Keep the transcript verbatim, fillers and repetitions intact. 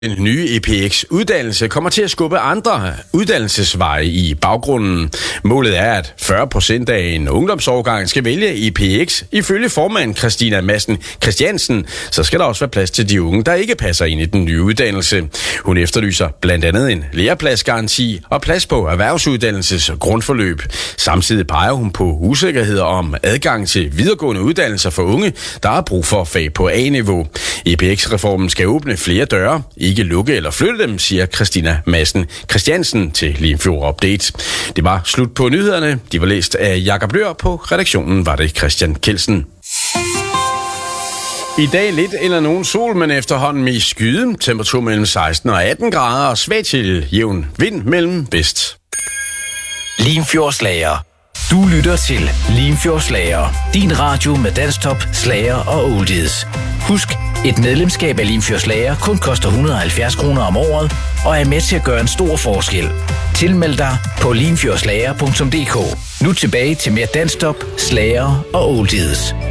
Den nye E P X-uddannelse kommer til at skubbe andre uddannelsesveje i baggrunden. Målet er, at fyrre procent af en ungdomsårgang skal vælge E P X. Ifølge formand Christina Madsen Christiansen, så skal der også være plads til de unge, der ikke passer ind i den nye uddannelse. Hun efterlyser blandt andet en lærepladsgaranti og plads på erhvervsuddannelses grundforløb. Samtidig peger hun på usikkerheder om adgang til videregående uddannelser for unge, der har brug for fag på A-niveau. E P X-reformen skal åbne flere døre, ikke lukke eller flytte dem, siger Christina Madsen Christiansen til Limfjord Update. Det var slut på nyhederne. De var læst af Jakob Løhr. På redaktionen var det Christian Kelsen. I dag lidt eller nogen sol, men efterhånden i skyde. Temperatur mellem seksten og atten grader og svag til jævn vind mellem vest. Limfjordslager. Du lytter til Limfjordslager. Din radio med danstop, slager og oldies. Husk, et medlemskab af Limfjordslager kun koster et hundrede og halvfjerds kroner om året og er med til at gøre en stor forskel. Tilmeld dig på limfjordslager punktum d k. Nu tilbage til mere danstop, slager og oldies.